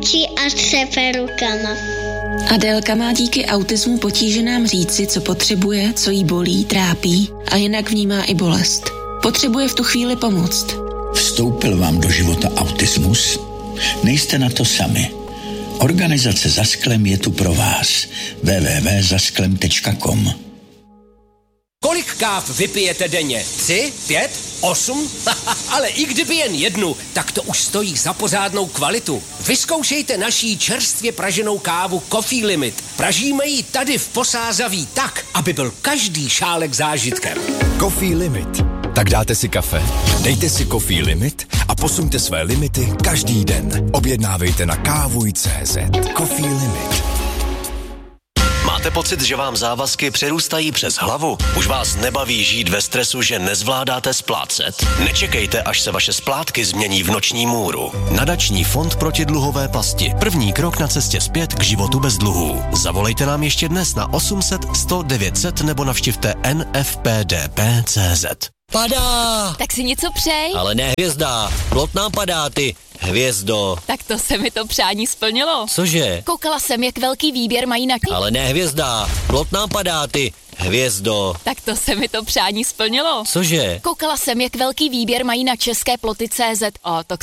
kričí a třepe rukama. Adélka má díky autismu potíže nám říci, co potřebuje, co jí bolí, trápí a jinak vnímá i bolest. Potřebuje v tu chvíli pomoct. Vstoupil vám do života autismus? Nejste na to sami. Organizace Za sklem je tu pro vás. www.zasklem.com. Kolik káv vypijete denně? 3, 5, 8? Ale i kdyby jen jednu, tak to už stojí za pořádnou kvalitu. Vyzkoušejte naší čerstvě praženou kávu Coffee Limit. Pražíme ji tady v Posázaví tak, aby byl každý šálek zážitkem. Coffee Limit. Tak dáte si kafe, dejte si Coffee Limit a posuňte své limity každý den. Objednávejte na kávuj.cz. Coffee Limit. Máte pocit, že vám závazky přerůstají přes hlavu? Už vás nebaví žít ve stresu, že nezvládáte splácet? Nečekejte, až se vaše splátky změní v noční můru. Nadační fond proti dluhové pasti. První krok na cestě zpět k životu bez dluhů. Zavolejte nám ještě dnes na 800 100 900 nebo navštivte nfpdp.cz. Padá! Tak si něco přej. Ale ne hvězda, plot nám padá, ty hvězdo. Tak to se mi to přání splnilo. Cože? Koukala jsem, jak velký výběr mají na... Ale ne hvězda, plot nám padá, ty hvězdo. Tak to se mi to přání splnilo. Cože? Koukala jsem, jak velký výběr mají na české ploty.cz. A tak